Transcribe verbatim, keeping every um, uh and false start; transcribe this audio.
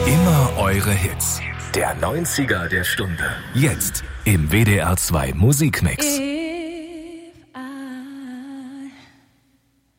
Immer eure Hits. Der neunziger der Stunde. Jetzt im W D R zwei Musikmix.